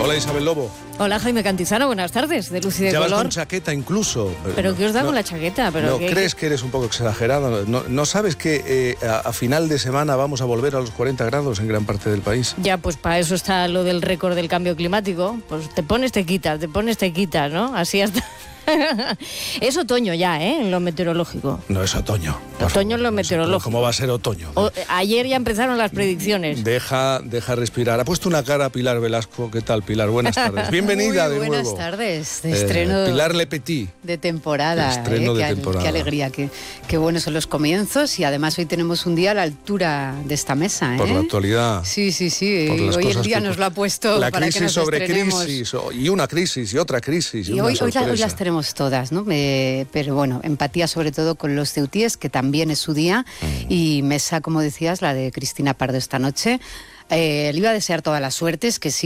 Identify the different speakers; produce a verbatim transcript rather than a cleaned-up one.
Speaker 1: Hola Isabel Lobo.
Speaker 2: Hola Jaime Cantizano, buenas tardes, de Luz y de
Speaker 1: ya
Speaker 2: Color.
Speaker 1: vas con chaqueta incluso.
Speaker 2: ¿Pero qué os da
Speaker 1: no,
Speaker 2: con la chaqueta? ¿Pero
Speaker 1: no,
Speaker 2: qué,
Speaker 1: ¿crees
Speaker 2: qué?
Speaker 1: que eres un poco exagerado? ¿No, no sabes que eh, a, a final de semana vamos a volver a los cuarenta grados en gran parte del país?
Speaker 2: Ya, pues para eso está lo del récord del cambio climático. Pues te pones, te quitas, te pones, te quitas, ¿no? Así hasta... Es otoño ya, ¿eh? En lo meteorológico.
Speaker 1: No es otoño.
Speaker 2: Otoño en lo
Speaker 1: No sé,
Speaker 2: meteorológico.
Speaker 1: ¿Cómo va a ser otoño?
Speaker 2: O, ayer ya empezaron las predicciones.
Speaker 1: Deja, deja respirar. Ha puesto una cara Pilar Velasco. ¿Qué tal, Pilar? Buenas tardes. Bienvenida
Speaker 3: Muy
Speaker 1: de
Speaker 3: buenas
Speaker 1: nuevo.
Speaker 3: tardes, de
Speaker 1: Eh,
Speaker 3: estreno
Speaker 1: Pilar Le Petit.
Speaker 3: de temporada.
Speaker 1: Estreno
Speaker 3: eh,
Speaker 1: de
Speaker 3: qué,
Speaker 1: temporada.
Speaker 3: Qué alegría, qué, qué buenos son los comienzos y además hoy tenemos un día a la altura de esta mesa. ¿eh?
Speaker 1: Por la actualidad.
Speaker 3: Sí, sí, sí.
Speaker 1: Por las
Speaker 3: Hoy el
Speaker 1: cosas
Speaker 3: día
Speaker 1: que-
Speaker 3: nos lo ha puesto
Speaker 1: La
Speaker 3: para que
Speaker 1: crisis
Speaker 3: nos
Speaker 1: sobre
Speaker 3: estrenemos.
Speaker 1: crisis. o- Y una crisis y otra crisis. Y,
Speaker 3: Y
Speaker 1: una
Speaker 3: hoy, hoy, la- hoy
Speaker 1: sorpresa.
Speaker 3: las tenemos todas, ¿no? Me- pero bueno, empatía sobre todo con los ceutíes, que también es su día,
Speaker 1: Mm.
Speaker 3: y mesa, como decías, la de Cristina Pardo esta noche. Eh, le iba a desear todas las suertes, que sí.